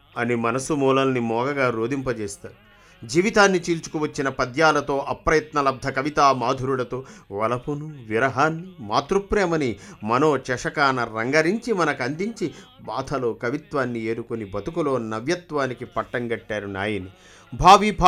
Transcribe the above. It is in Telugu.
అని మనసు మూలల్ని మోగగా రోదింపజేస్తారు. జీవితాన్ని చీల్చుకువచ్చిన పద్యాలతో, అప్రయత్నలబ్ధ కవితా మాధురులతో వలపును, విరహాన్ని, మాతృప్రేమని మనో చషకాన రంగరించి మనకందించి బాధలో కవిత్వాన్ని ఏరుకొని బతుకులో నవ్యత్వానికి పట్టం గట్టారు నాయని. భావి